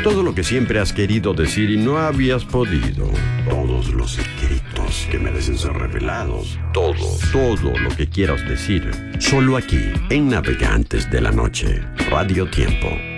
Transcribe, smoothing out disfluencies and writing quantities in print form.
Todo lo que siempre has querido decir y no habías podido. Todos los secretos que merecen ser revelados. Todo lo que quieras decir. Solo aquí, en Navegantes de la Noche. Radio Tiempo.